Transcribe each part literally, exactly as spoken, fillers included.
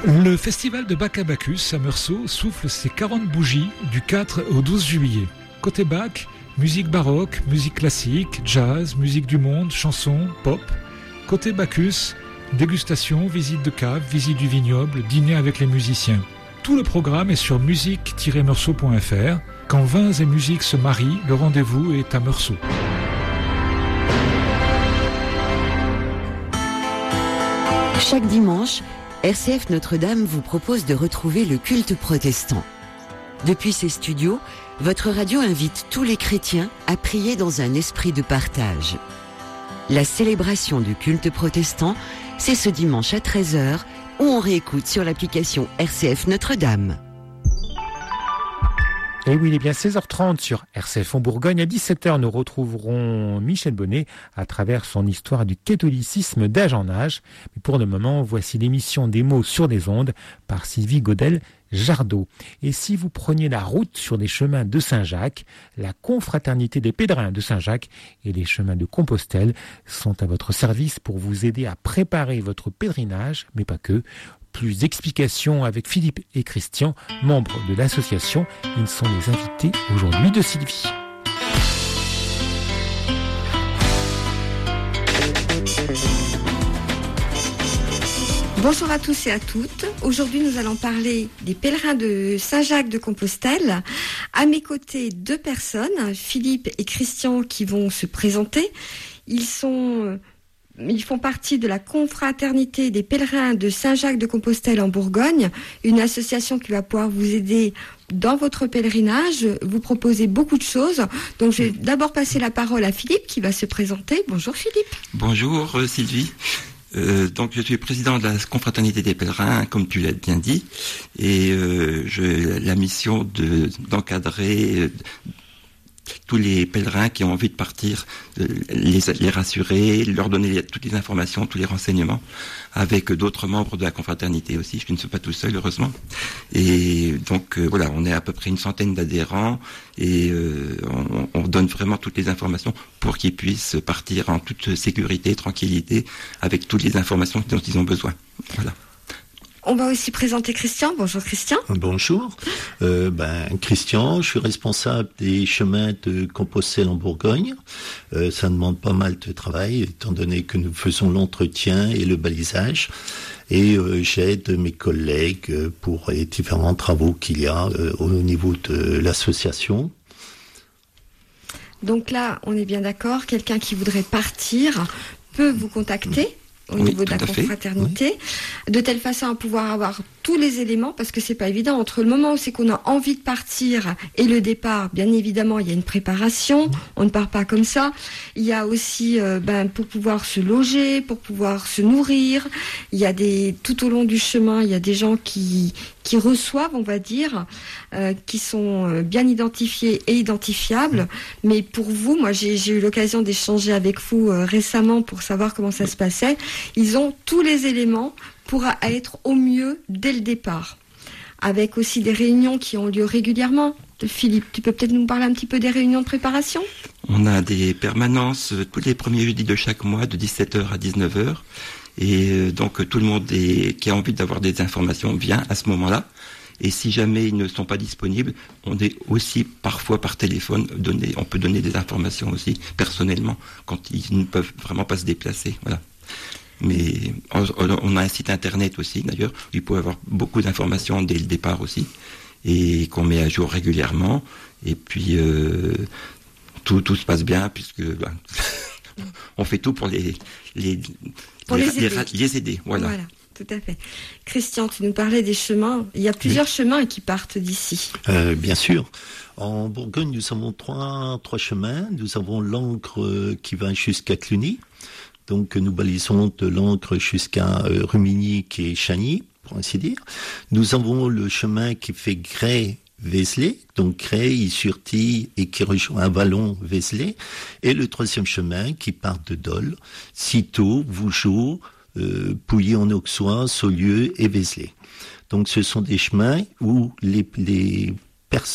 Le festival de Bac à Bacchus à Meursault souffle ses quarante bougies du quatre au douze juillet. Côté Bac, musique baroque, musique classique, jazz, musique du monde, chansons, pop. Côté Bacchus, dégustation, visite de cave, visite du vignoble, dîner avec les musiciens. Tout le programme est sur musique tiret meursault point f r. Quand vins et musique se marient, le rendez-vous est à Meursault. Chaque dimanche, R C F Notre-Dame vous propose de retrouver le culte protestant. Depuis ses studios, votre radio invite tous les chrétiens à prier dans un esprit de partage. La célébration du culte protestant, c'est ce dimanche à treize heures, où on réécoute sur l'application R C F Notre-Dame. Et oui, il est bien seize heures trente sur R C F en Bourgogne. À dix-sept heures, nous retrouverons Michel Bonnet à travers son histoire du catholicisme d'âge en âge. Mais pour le moment, voici l'émission des mots sur des ondes par Sylvie Godel-Jardot. Et si vous preniez la route sur les chemins de Saint-Jacques, la confraternité des pèlerins de Saint-Jacques et les chemins de Compostelle sont à votre service pour vous aider à préparer votre pèlerinage, mais pas que. Plus d'explications avec Philippe et Christian, membres de l'association. Ils sont les invités aujourd'hui de Sylvie. Bonjour à tous et à toutes. Aujourd'hui, nous allons parler des pèlerins de Saint-Jacques de Compostelle. À mes côtés, deux personnes, Philippe et Christian, qui vont se présenter. Ils sont... Ils font partie de la confraternité des pèlerins de Saint-Jacques de Compostelle en Bourgogne, une association qui va pouvoir vous aider dans votre pèlerinage, vous proposer beaucoup de choses. Donc je vais d'abord passer la parole à Philippe qui va se présenter. Bonjour Philippe. Bonjour euh, Sylvie. Euh, donc je suis président de la confraternité des pèlerins, comme tu l'as bien dit, et euh, j'ai la mission de, d'encadrer euh, tous les pèlerins qui ont envie de partir, les, les rassurer, leur donner les, toutes les informations, tous les renseignements, avec d'autres membres de la confraternité aussi. Je ne suis pas tout seul, heureusement. Et donc euh, voilà, on est à peu près une centaine d'adhérents et euh, on, on donne vraiment toutes les informations pour qu'ils puissent partir en toute sécurité, tranquillité, avec toutes les informations dont ils ont besoin. Voilà. On va aussi présenter Christian. Bonjour Christian. Bonjour. Euh, ben, Christian, je suis responsable des chemins de Compostelle en Bourgogne. Euh, ça demande pas mal de travail, étant donné que nous faisons l'entretien et le balisage. Et euh, j'aide mes collègues pour les différents travaux qu'il y a euh, au niveau de l'association. Donc là, on est bien d'accord, quelqu'un qui voudrait partir peut vous contacter au oui, niveau de la confraternité, oui. De telle façon à pouvoir avoir tous les éléments, parce que c'est pas évident, entre le moment où c'est qu'on a envie de partir et le départ, bien évidemment, il y a une préparation, on ne part pas comme ça, il y a aussi, euh, ben, pour pouvoir se loger, pour pouvoir se nourrir, il y a des, tout au long du chemin, il y a des gens qui, qui reçoivent, on va dire, euh, qui sont bien identifiés et identifiables, mais pour vous, moi j'ai, j'ai eu l'occasion d'échanger avec vous euh, récemment pour savoir comment ça se passait, ils ont tous les éléments pour être au mieux dès le départ. Avec aussi des réunions qui ont lieu régulièrement. Philippe, tu peux peut-être nous parler un petit peu des réunions de préparation ? On a des permanences tous les premiers jeudis de chaque mois de dix-sept heures à dix-neuf heures. Et donc tout le monde est, qui a envie d'avoir des informations vient à ce moment-là. Et si jamais ils ne sont pas disponibles, on est aussi parfois par téléphone donné, on peut donner des informations aussi personnellement quand ils ne peuvent vraiment pas se déplacer. Voilà. Mais on a un site internet aussi d'ailleurs, où il peut y avoir beaucoup d'informations dès le départ aussi, et qu'on met à jour régulièrement, et puis euh, tout, tout se passe bien, puisque ben, on fait tout pour les, les, pour les, les, aider. les, les aider. Voilà. Voilà, tout à fait. Christian, tu nous parlais des chemins, il y a plusieurs oui. chemins qui partent d'ici. Euh, bien sûr. En Bourgogne, nous avons trois, trois chemins. Nous avons l'Ancre qui va jusqu'à Cluny. Donc nous balisons de l'Ancre jusqu'à euh, Rumigny qui est Chagny, pour ainsi dire. Nous avons le chemin qui fait Grès-Vézelay, donc Grès-Surtille et qui rejoint Vallon-Vézelay. Et le troisième chemin qui part de Dole, Cîteaux, Vougeot, euh, Pouilly-en-Auxois, Saulieu et Vézelay. Donc ce sont des chemins où les, les personnes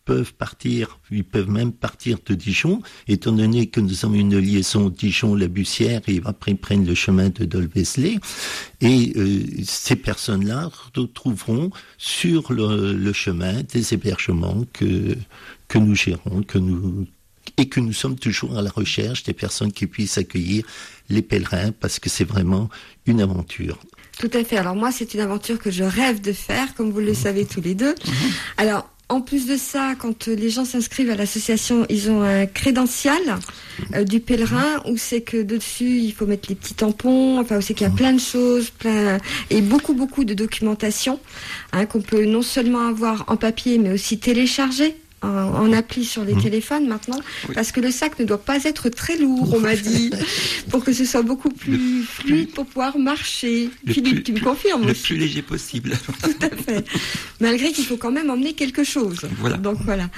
peuvent partir, ils peuvent même partir de Dijon, étant donné que nous avons une liaison Dijon-La-Bussière et après ils prennent le chemin de Dole-Vézelay. Et euh, ces personnes-là retrouveront sur le, le chemin des hébergements que, que nous gérons, que nous, et que nous sommes toujours à la recherche des personnes qui puissent accueillir les pèlerins, parce que c'est vraiment une aventure. Tout à fait. Alors moi, c'est une aventure que je rêve de faire, comme vous le savez tous les deux. Alors, en plus de ça, quand les gens s'inscrivent à l'association, ils ont un crédential euh, du pèlerin, où c'est que dessus, il faut mettre les petits tampons, enfin, où c'est qu'il y a plein de choses, plein, et beaucoup, beaucoup de documentation, hein, qu'on peut non seulement avoir en papier, mais aussi télécharger. En, en appli sur les mmh. téléphones maintenant, oui. Parce que le sac ne doit pas être très lourd, on m'a dit, pour que ce soit beaucoup plus fluide pour pouvoir marcher. Philippe, plus, tu me confirmes Le aussi. plus léger possible. Tout à fait. Malgré qu'il faut quand même emmener quelque chose. Voilà. Donc voilà.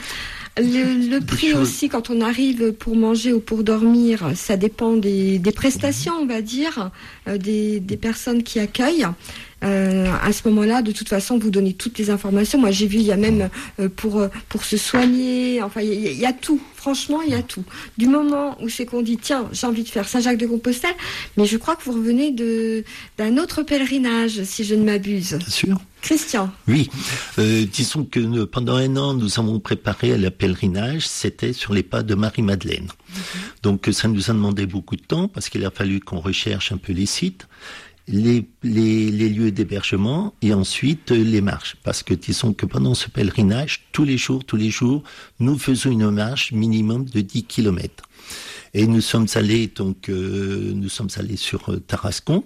Le, le prix aussi, quand on arrive pour manger ou pour dormir, ça dépend des, des prestations, on va dire, euh, des, des personnes qui accueillent. Euh, à ce moment-là, de toute façon, vous donnez toutes les informations. Moi, j'ai vu, il y a même euh, pour pour se soigner. Enfin, il y, il y a tout. Franchement, il y a tout. Du moment où c'est qu'on dit, tiens, j'ai envie de faire Saint-Jacques-de-Compostelle, mais je crois que vous revenez de d'un autre pèlerinage, si je ne m'abuse. Bien sûr. Christian. Oui. Euh, disons que nous, pendant un an, nous avons préparé le pèlerinage. C'était sur les pas de Marie-Madeleine. Mm-hmm. Donc, ça nous a demandé beaucoup de temps parce qu'il a fallu qu'on recherche un peu les sites. Les, les, les lieux d'hébergement et ensuite euh, les marches. Parce que disons que pendant ce pèlerinage, tous les jours, tous les jours, nous faisons une marche minimum de dix kilomètres. Et nous sommes allés donc, euh, nous sommes allés sur euh, Tarascon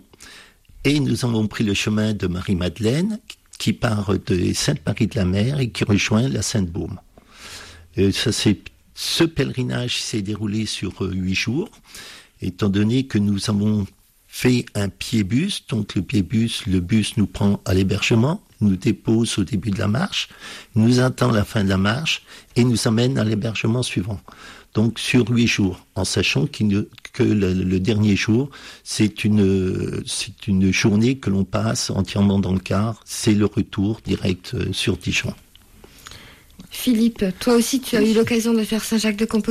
et nous avons pris le chemin de Marie-Madeleine qui part de Sainte-Marie-de-la-Mer et qui rejoint la Sainte-Baume. Euh, ça c'est, ce pèlerinage s'est déroulé sur euh, huit jours, étant donné que nous avons fait un pied-bus, donc le pied-bus, le bus nous prend à l'hébergement, nous dépose au début de la marche, nous attend la fin de la marche et nous amène à l'hébergement suivant. Donc sur huit jours, en sachant qu'il, que le, le dernier jour, c'est une, c'est une journée que l'on passe entièrement dans le car, c'est le retour direct sur Dijon. Philippe, toi aussi, tu as eu l'occasion de faire Saint-Jacques-de-Compostelle ?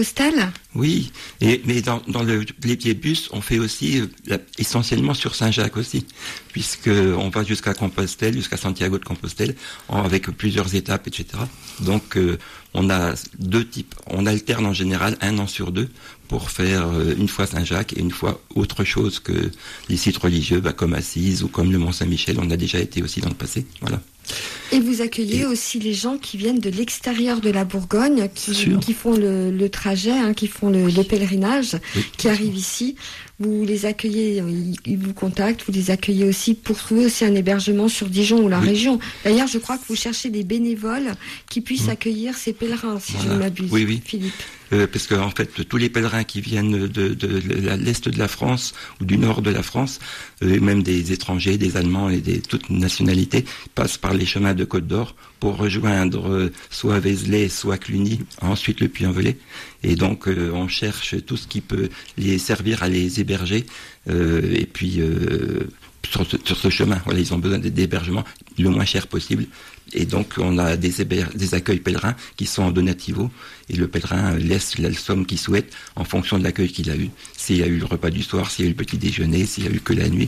Oui, et, mais dans, dans le, les pied-bus, on fait aussi euh, essentiellement sur Saint-Jacques aussi, puisqu'on va jusqu'à Compostelle, jusqu'à Santiago de Compostelle, en, avec plusieurs étapes, et cetera. Donc, euh, on a deux types. On alterne en général un an sur deux pour faire euh, une fois Saint-Jacques et une fois autre chose que les sites religieux, bah, comme Assise ou comme le Mont-Saint-Michel. On a déjà été aussi dans le passé. Voilà. Et vous accueillez et... aussi les gens qui viennent de l'extérieur de la Bourgogne, qui, qui font le, le trajet, hein, qui font le, le pèlerinage, oui. qui arrivent ici. Vous les accueillez, ils vous contactent, vous les accueillez aussi pour trouver aussi un hébergement sur Dijon ou la oui. région. D'ailleurs, je crois que vous cherchez des bénévoles qui puissent mmh. accueillir ces pèlerins, si voilà. je ne m'abuse. Oui, oui. Philippe. Euh, parce que en fait, tous les pèlerins qui viennent de, de, de, de l'est de la France ou du nord de la France, euh, même des étrangers, des Allemands et des toutes nationalités, passent par les chemins de Côte d'Or pour rejoindre euh, soit Vézelay, soit Cluny, ensuite le Puy-en-Velay. Et donc, euh, on cherche tout ce qui peut les servir à les héberger. Euh, et puis, euh, sur, ce, sur ce chemin, voilà, ils ont besoin d'hébergement le moins cher possible. Et donc, on a des, héber- des accueils pèlerins qui sont en donativo. Et le pèlerin laisse la somme qu'il souhaite en fonction de l'accueil qu'il a eu. S'il y a eu le repas du soir, s'il y a eu le petit déjeuner, s'il y a eu que la nuit.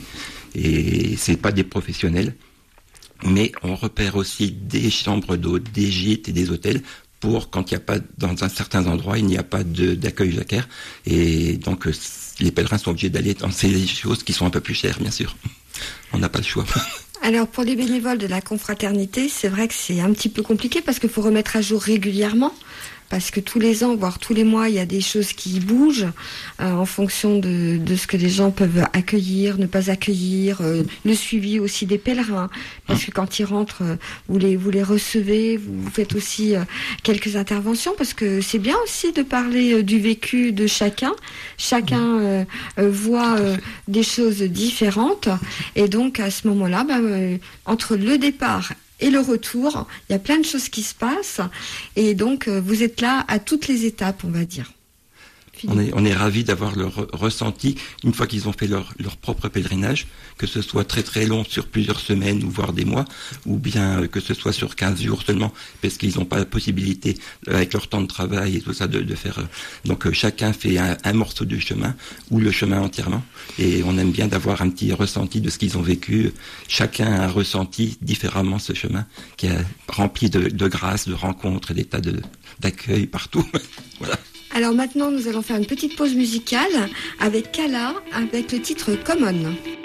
Et c'est pas des professionnels. Mais on repère aussi des chambres d'hôtes, des gîtes et des hôtels pour quand il n'y a pas, dans un certain endroit, il n'y a pas de, d'accueil jacquard. Et donc, les pèlerins sont obligés d'aller dans ces choses qui sont un peu plus chères, bien sûr. On n'a pas le choix. Alors, pour les bénévoles de la confraternité, c'est vrai que c'est un petit peu compliqué parce qu'il faut remettre à jour régulièrement. Parce que tous les ans, voire tous les mois, il y a des choses qui bougent euh, en fonction de, de ce que les gens peuvent accueillir, ne pas accueillir, euh, le suivi aussi des pèlerins. Parce que quand ils rentrent, euh, vous les vous les recevez, vous faites aussi euh, quelques interventions, parce que c'est bien aussi de parler euh, du vécu de chacun. Chacun euh, euh, voit euh, des choses différentes, et donc à ce moment-là, bah, euh, entre le départ et le retour, il y a plein de choses qui se passent, et donc euh, vous êtes là à toutes les étapes, on va dire. On est, on est ravis d'avoir leur re- ressenti une fois qu'ils ont fait leur, leur propre pèlerinage, que ce soit très très long sur plusieurs semaines ou voire des mois, ou bien euh, que ce soit sur quinze jours seulement, parce qu'ils n'ont pas la possibilité, euh, avec leur temps de travail et tout ça, de, de faire... Euh, donc euh, chacun fait un, un morceau du chemin, ou le chemin entièrement, et on aime bien d'avoir un petit ressenti de ce qu'ils ont vécu. Chacun a ressenti différemment ce chemin, qui est rempli de, de grâce, de rencontres et des tas de, d'accueil partout. Voilà. Alors maintenant, nous allons faire une petite pause musicale avec Kala, avec le titre Common.